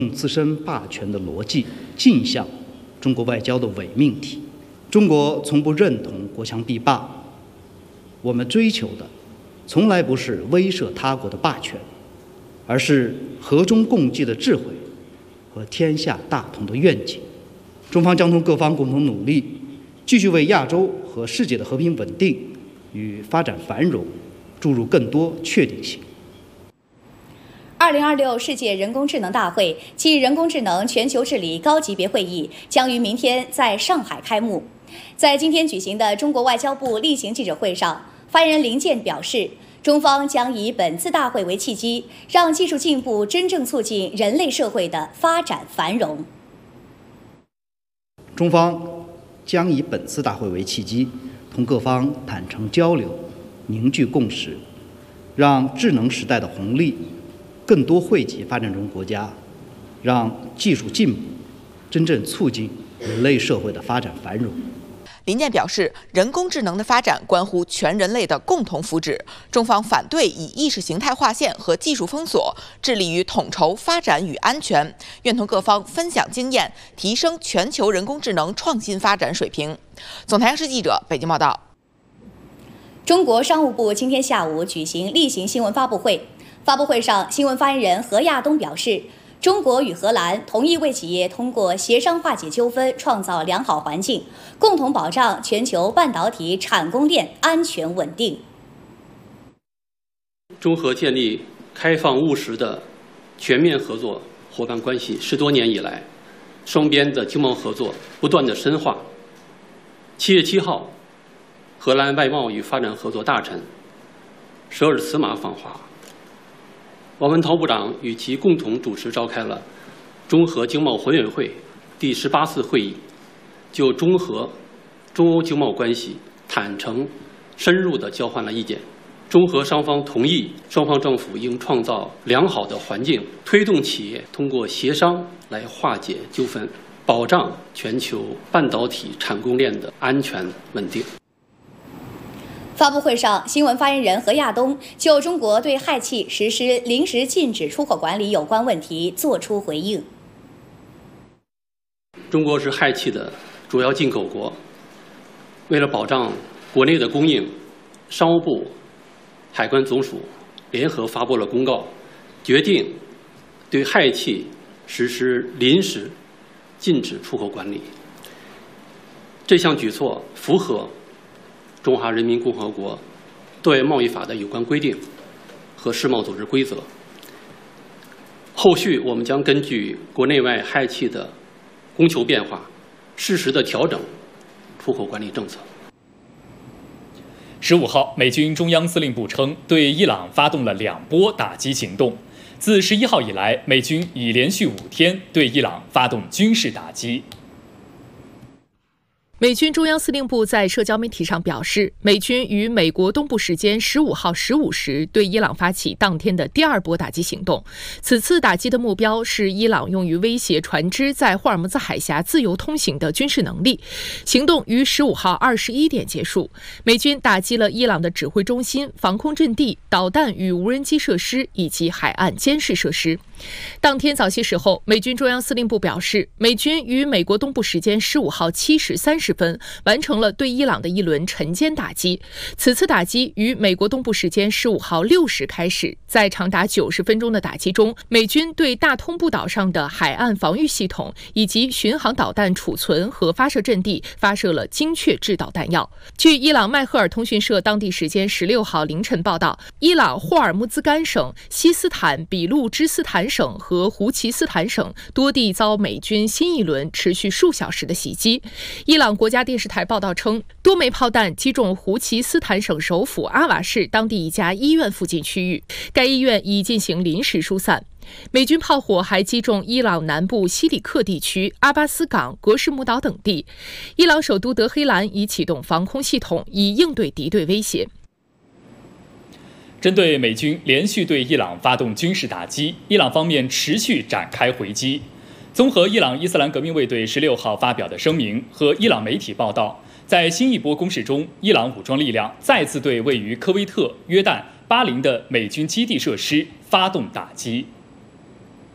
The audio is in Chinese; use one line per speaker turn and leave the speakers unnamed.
自身霸权的逻辑镜像中国外交的伪命题。中国从不认同国强必霸，我们追求的从来不是威慑他国的霸权，而是和衷共济的智慧和天下大同的愿景。中方将同各方共同努力，继续为亚洲和世界的和平稳定与发展繁荣注入更多确定性。
2026世界人工智能大会暨人工智能全球治理高级别会议将于明天在上海开幕。在今天举行的中国外交部例行记者会上，发言人林健表示，中方将以本次大会为契机，让技术进步真正促进人类社会的发展繁荣。
中方将以本次大会为契机，同各方坦诚交流，凝聚共识，让智能时代的红利更多惠及发展中国家，让技术进步真正促进人类社会的发展繁荣。
林健表示，人工智能的发展关乎全人类的共同福祉，中方反对以意识形态划线和技术封锁，致力于统筹发展与安全，愿同各方分享经验，提升全球人工智能创新发展水平。总台央视记者北京报道。
中国商务部今天下午举行例行新闻发布会，发布会上，新闻发言人何亚东表示，中国与荷兰同意为企业通过协商化解纠纷，创造良好环境，共同保障全球半导体产供链安全稳定。
中荷建立开放务实的全面合作伙伴关系10多年以来，双边的经贸合作不断的深化。7月7号，荷兰外贸与发展合作大臣舍尔茨马访华。王文涛部长与其共同主持召开了中荷经贸委员会第18次会议，就中荷、中欧经贸关系坦诚、深入地交换了意见。中荷双方同意，双方政府应创造良好的环境，推动企业通过协商来化解纠纷，保障全球半导体产供链的安全稳定。
发布会上，新闻发言人何亚东就中国对氦气实施临时禁止出口管理有关问题作出回应。
中国是氦气的主要进口国，为了保障国内的供应，商务部、海关总署联合发布了公告，决定对氦气实施临时禁止出口管理。这项举措符合中华人民共和国对外贸易法的有关规定和世贸组织规则。后续我们将根据国内外氦气的供求变化，适时的调整出口管理政策。
15号，美军中央司令部称，对伊朗发动了2波打击行动。自11号以来，美军已连续5天对伊朗发动军事打击。
美军中央司令部在社交媒体上表示，美军于美国东部时间15号15时对伊朗发起当天的第2波打击行动。此次打击的目标是伊朗用于威胁船只在霍尔木兹海峡自由通行的军事能力。行动于15号21点结束。美军打击了伊朗的指挥中心、防空阵地、导弹与无人机设施以及海岸监视设施。当天早些时候，美军中央司令部表示，美军于美国东部时间15号7时30分完成了对伊朗的一轮晨间打击。此次打击于美国东部时间15号6时开始，在长达90分钟的打击中，美军对大通布岛上的海岸防御系统以及巡航导弹储存和发射阵地发射了精确制导弹药。据伊朗麦赫尔通讯社当地时间16号凌晨报道，伊朗霍尔木兹干省、西斯坦比路支斯坦省和胡奇斯坦省多地遭美军新一轮持续数小时的袭击。伊朗国家电视台报道称，多枚炮弹击中胡奇斯坦省首府阿瓦市当地一家医院附近区域，该医院已进行临时疏散。美军炮火还击中伊朗南部西里克地区、阿巴斯港、格什姆岛等地。伊朗首都德黑兰已启动防空系统，以应对敌对威胁。
针对美军连续对伊朗发动军事打击，伊朗方面持续展开回击。综合伊朗伊斯兰革命卫队16号发表的声明和伊朗媒体报道，在新一波攻势中，伊朗武装力量再次对位于科威特、约旦、巴林的美军基地设施发动打击。